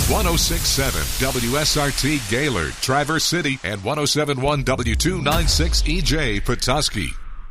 106.7 WSRT Gaylord, Traverse City, and 107.1 W296 EJ Petoskey.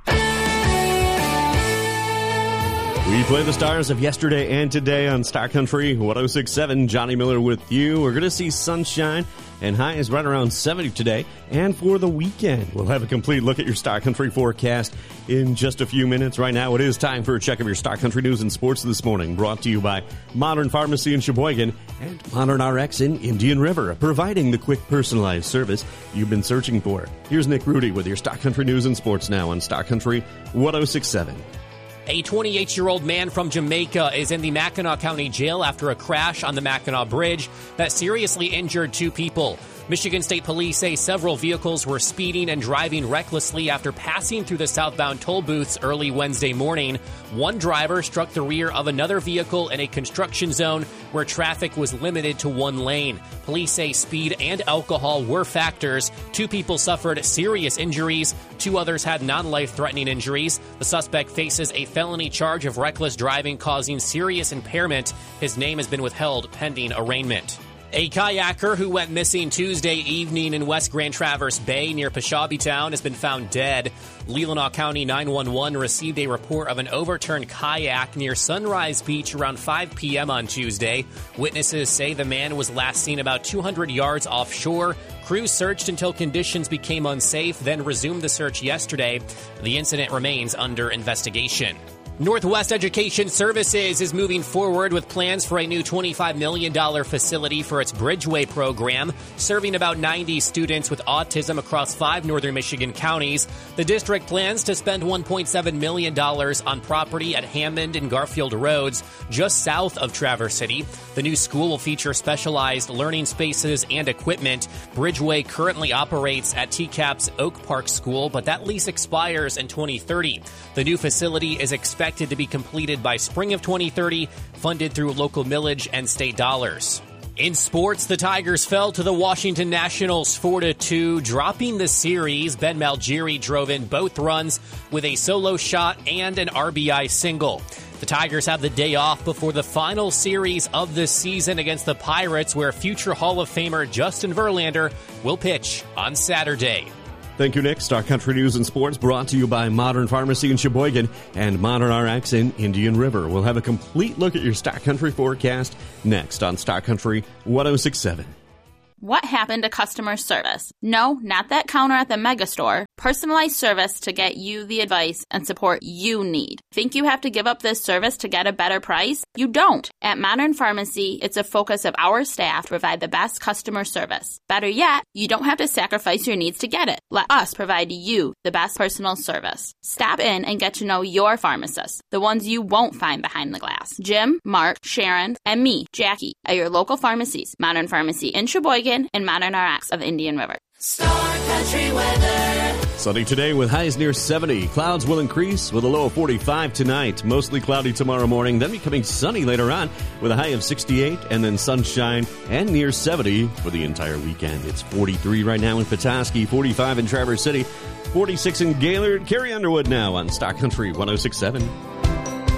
We play the stars of yesterday and today on Star Country 106.7. Johnny Miller with you. We're going to see sunshine and highs right around 70 today. And for the weekend, we'll have a complete look at your Star Country forecast in just a few minutes. Right now, it is time for a check of your Star Country news and sports this morning. Brought to you by Modern Pharmacy in Sheboygan and Modern RX in Indian River, providing the quick, personalized service you've been searching for. Here's Nick Rudy with your Star Country news and sports now on Star Country 106.7. A 28-year-old man from Jamaica is in the Mackinac County Jail after a crash on the Mackinac Bridge that seriously injured two people. Michigan State Police say several vehicles were speeding and driving recklessly after passing through the southbound toll booths early Wednesday morning. One driver struck the rear of another vehicle in a construction zone where traffic was limited to one lane. Police say speed and alcohol were factors. Two people suffered serious injuries. Two others had non-life-threatening injuries. The suspect faces a felony charge of reckless driving causing serious impairment. His name has been withheld pending arraignment. A kayaker who went missing Tuesday evening in West Grand Traverse Bay near Peshabytown has been found dead. Leelanau County 911 received a report of an overturned kayak near Sunrise Beach around 5 p.m. on Tuesday. Witnesses say the man was last seen about 200 yards offshore. Crews searched until conditions became unsafe, then resumed the search yesterday. The incident remains under investigation. Northwest Education Services is moving forward with plans for a new $25 million facility for its Bridgeway program, serving about 90 students with autism across 5 northern Michigan counties. The district plans to spend $1.7 million on property at Hammond and Garfield Roads, just south of Traverse City. The new school will feature specialized learning spaces and equipment. Bridgeway currently operates at TCAP's Oak Park School, but that lease expires in 2030. The new facility is expected to be completed by spring of 2030, funded through local millage and state dollars. In sports, the Tigers fell to the Washington Nationals 4-2, dropping the series. Ben Malgeri drove in both runs with a solo shot and an RBI single. The Tigers have the day off before the final series of the season against the Pirates, where future Hall of Famer Justin Verlander will pitch on Saturday. Thank you, Nick. Star Country News and Sports brought to you by Modern Pharmacy in Sheboygan and Modern RX in Indian River. We'll have a complete look at your Star Country forecast next on Star Country 106.7. What happened to customer service? No, not that counter at the mega store. Personalized service to get you the advice and support you need. Think you have to give up this service to get a better price? You don't. At Modern Pharmacy, it's a focus of our staff to provide the best customer service. Better yet, you don't have to sacrifice your needs to get it. Let us provide you the best personal service. Stop in and get to know your pharmacists, the ones you won't find behind the glass. Jim, Mark, Sharon, and me, Jackie, at your local pharmacies. Modern Pharmacy in Sheboygan and Modern RX of Indian River. Star Country weather. Sunny today with highs near 70. Clouds will increase with a low of 45 tonight. Mostly cloudy tomorrow morning, then becoming sunny later on with a high of 68 and then sunshine and near 70 for the entire weekend. It's 43 right now in Petoskey, 45 in Traverse City, 46 in Gaylord. Carrie Underwood now on Star Country 106.7.